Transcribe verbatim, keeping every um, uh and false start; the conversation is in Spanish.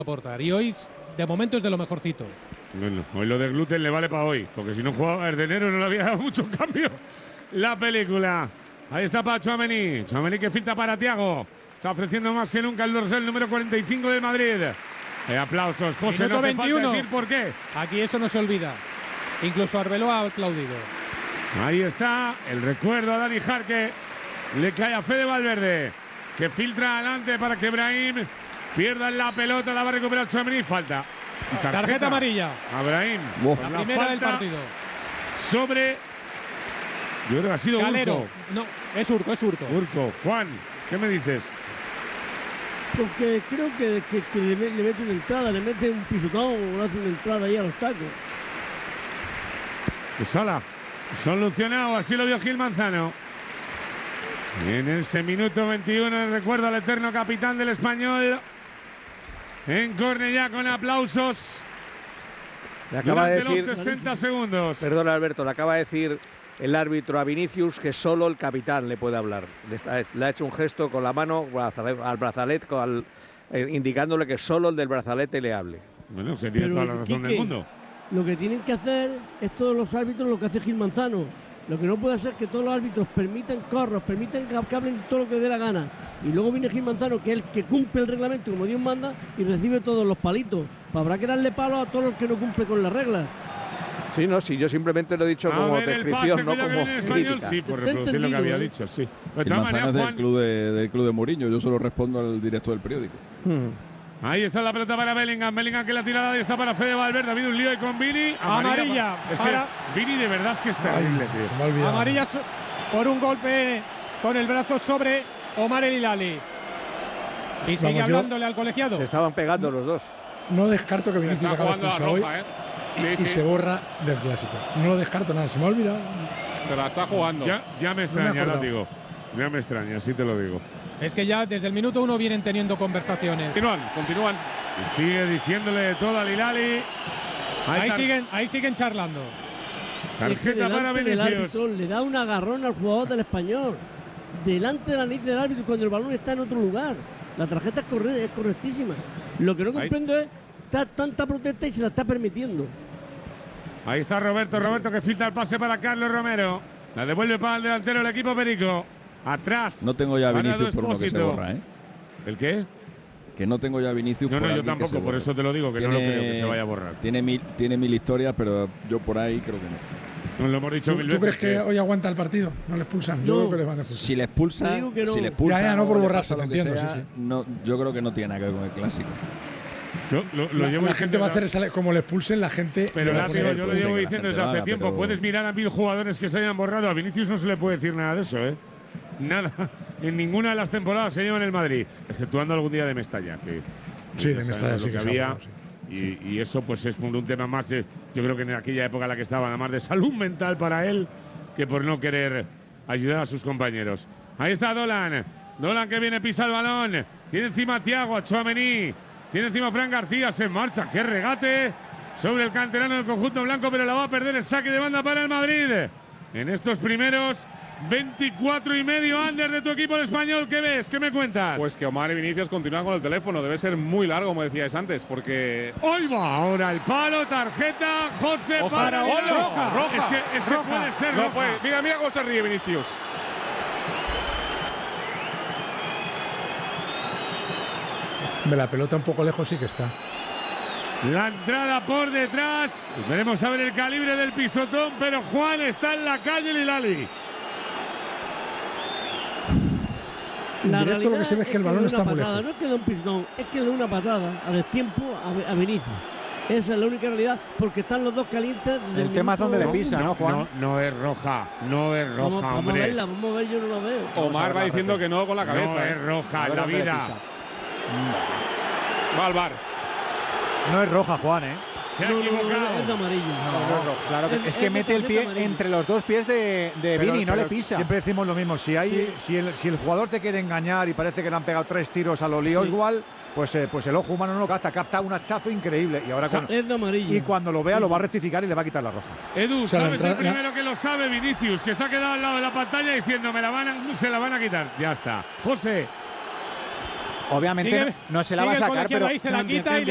aportar. Y hoy, de momento, es de lo mejorcito. Bueno, hoy lo de gluten le vale para hoy, porque si no jugaba desde enero no le había dado mucho cambio la película. Ahí está para Tchouaméni. Tchouaméni que filtra para Thiago. Está ofreciendo más que nunca el dorsal número cuarenta y cinco del Madrid. Eh, aplausos, José, no hace falta decir por qué. Aquí eso no se olvida. Incluso Arbeloa ha aplaudido. Ahí está el recuerdo a Dani Jarque. Le cae a Fede Valverde, que filtra adelante para que Brahim pierda la pelota. La va a recuperar Tchouaméni. Falta. Tarjeta, tarjeta amarilla. A Brahim. Wow. La, la primera del partido. Sobre. Yo creo que ha sido Calero. Urco. No, es Urco, es Urco. Urco. Juan, ¿qué me dices? Porque creo que, que, que le, le mete una entrada, le mete un pisotón o le hace una entrada ahí a los tacos. Sala. Solucionado, así lo vio Gil Manzano. En ese minuto veintiuno, recuerdo al eterno capitán del Español. En córner ya con aplausos. Le acaba durante de decir, los sesenta segundos. Perdona, Alberto, le acaba de decir el árbitro a Vinicius que solo el capitán le puede hablar. Le, está, le ha hecho un gesto con la mano al brazalete, con al, eh, indicándole que solo el del brazalete le hable. Bueno, se tiene Pero, toda la razón Quique, del mundo. Lo que tienen que hacer es todos los árbitros lo que hace Gil Manzano. Lo que no puede ser que todos los árbitros permitan corros, permitan que hablen todo lo que dé la gana. Y luego viene Gil Manzano, que es el que cumple el reglamento como Dios manda y recibe todos los palitos. Pues habrá que darle palos a todos los que no cumplen con las reglas. Sí, no, sí, yo simplemente lo he dicho a como ver descripción, el pase, no como español, sí, por reproducir lo que había dicho, sí. De todas maneras, del club de, del club de Mourinho, yo solo respondo al directo del periódico. Hmm. Ahí está la pelota para Bellingham. Bellingham que la tirada y está para Fede Valverde. Ha habido un lío ahí con Vini. Amarilla. Amarilla Es para... que Vini de verdad es que es terrible, tío. Amarilla so por un golpe con el brazo sobre Omar El Hilali. Y sigue Vamos, hablándole al colegiado. Se estaban pegando los dos. No descarto que Vinicius acabe expulsado hoy ¿eh? y, sí, y sí. se borra del clásico. No lo descarto nada, se me ha olvidado. Se la está jugando. Ya, ya me extraña, no no digo. Ya me extraña, así te lo digo. Es que ya desde el minuto uno vienen teniendo conversaciones. Continúan, continúan. Y sigue diciéndole de todo al Hilali. Ahí, ahí, siguen, ahí siguen charlando. Tarjeta para Vinicius. Le da un agarrón al jugador del Español. Delante de la nariz del árbitro cuando el balón está en otro lugar. La tarjeta es, corre es correctísima. Lo que no comprendo ahí. es está tanta protesta y se la está permitiendo. Ahí está Roberto. Roberto que filtra el pase para Carlos Romero. La devuelve para el delantero del equipo Perico. Atrás. No tengo ya Vinicius por lo que se borra, ¿eh? ¿El qué? Que no tengo ya Vinicius no, por No, yo tampoco, por eso te lo digo, que tiene, no lo creo que se vaya a borrar. Tiene mil, tiene mil historias, pero yo por ahí creo que no. Nos lo hemos dicho ¿Tú, mil ¿tú veces. crees que, que hoy aguanta el partido? ¿No le expulsan? Yo no. creo que les van a expulsar. Si le expulsa, no. si le expulsa ya, ya, no por borrarse, te entiendo, sea, sí, sí. No, yo creo que no tiene nada que ver con el clásico. Yo, lo, lo la, llevo la gente va a hacer esa, como le expulsen, la gente. Pero la látigo, yo lo llevo diciendo desde hace haga, tiempo. pero... Puedes mirar a mil jugadores que se hayan borrado. A Vinicius no se le puede decir nada de eso, ¿eh? Nada. En ninguna de las temporadas que lleva en el Madrid, exceptuando algún día de Mestalla. Que, sí, de Mestalla sí que, que había. Borrado, sí. Y, sí. y eso pues es un tema más, eh, yo creo que en aquella época en la que estaba, nada más de salud mental para él, que por no querer ayudar a sus compañeros. Ahí está Dolan. Dolan que viene, pisa el balón. Tiene encima a Thiago, a Tchouaméni. Tiene encima a Fran García, se marcha. ¡Qué regate! Sobre el canterano del conjunto blanco, pero la va a perder el saque de banda para el Madrid. En estos primeros veinticuatro y medio under de tu equipo el español. ¿Qué ves? ¿Qué me cuentas? Pues que Omar y Vinicius continúan con el teléfono. Debe ser muy largo, como decíais antes, porque… ¡Hoy va! Ahora el palo, tarjeta, José Ojo, para… roja, roja, roja. Es que, es que roja. puede ser no roja. Puede. Mira, mira cómo se ríe Vinicius. La pelota un poco lejos sí que está. La entrada por detrás. Veremos a ver el calibre del pisotón, pero Juan está en la calle Hilali. En La directo lo que se ve es que el balón está muy patada, lejos. No es que de un pisotón, es que de una patada a destiempo a, a Vinicius. Esa es la única realidad, porque están los dos calientes. El tema es donde le pisa, ¿no, Juan? No, no es roja, no es roja, vamos, hombre. Vamos a verla, vamos a ver, yo no la veo. Omar va diciendo que no con la cabeza. No es roja en la vida. Va al bar. No es roja, Juan, ¿eh? Se ha no, equivocado. No, no, es de amarillo. No, no, no, roja. Claro, Es- es que es mete el pie amarillo. entre los dos pies de, de Pero- Vini, no pero le pisa. Siempre decimos lo mismo. Si, hay, si, el, si el jugador te quiere engañar y parece que le han pegado tres tiros a lo lío Sí. igual, pues, eh, pues el ojo humano no lo capta. Capta un hachazo increíble. Y ahora cuando, Es de amarillo. y cuando lo vea lo va a rectificar y le va a quitar la roja. Edu, O sea, la ¿sabes entrada- el primero que lo sabe? Vinicius, que se ha quedado al lado de la pantalla diciendo me la van a, se la van a quitar. Ya está. José. Obviamente Sigue- no, no se la va a sigue el sacar, colegiado pero ahí, se la Cambia, quita y cambia.